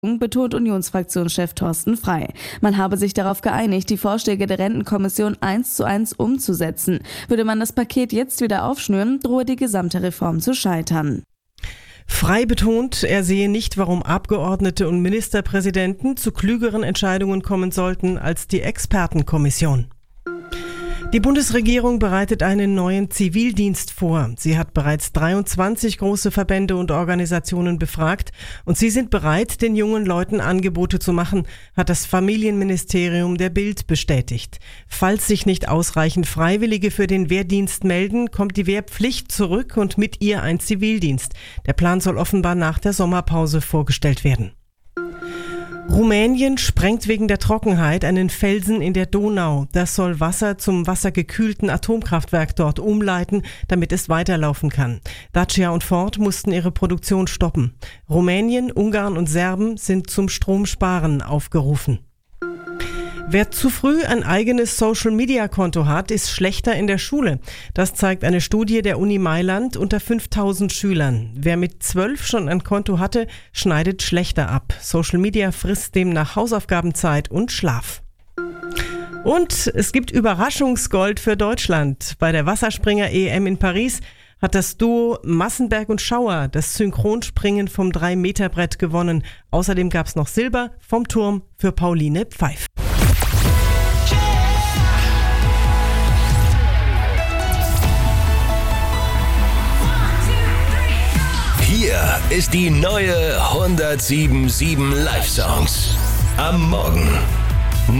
betont Unionsfraktionschef Thorsten Frey. Man habe sich darauf geeinigt, die Vorschläge der Rentenkommission 1:1 umzusetzen. Würde man das Paket jetzt wieder aufschnüren, drohe die gesamte Reform zu scheitern. Frey betont, er sehe nicht, warum Abgeordnete und Ministerpräsidenten zu klügeren Entscheidungen kommen sollten als die Expertenkommission. Die Bundesregierung bereitet einen neuen Zivildienst vor. Sie hat bereits 23 große Verbände und Organisationen befragt und sie sind bereit, den jungen Leuten Angebote zu machen, hat das Familienministerium der Bild bestätigt. Falls sich nicht ausreichend Freiwillige für den Wehrdienst melden, kommt die Wehrpflicht zurück und mit ihr ein Zivildienst. Der Plan soll offenbar nach der Sommerpause vorgestellt werden. Rumänien sprengt wegen der Trockenheit einen Felsen in der Donau. Das soll Wasser zum wassergekühlten Atomkraftwerk dort umleiten, damit es weiterlaufen kann. Dacia und Ford mussten ihre Produktion stoppen. Rumänien, Ungarn und Serben sind zum Stromsparen aufgerufen. Wer zu früh ein eigenes Social-Media-Konto hat, ist schlechter in der Schule. Das zeigt eine Studie der Uni Mailand unter 5000 Schülern. Wer mit 12 schon ein Konto hatte, schneidet schlechter ab. Social Media frisst demnach Hausaufgabenzeit und Schlaf. Und es gibt Überraschungsgold für Deutschland. Bei der Wasserspringer-EM in Paris hat das Duo Massenberg und Schauer das Synchronspringen vom 3-Meter-Brett gewonnen. Außerdem gab es noch Silber vom Turm für Pauline Pfeif. Hier ist die neue 107.7 Live Songs. Am Morgen.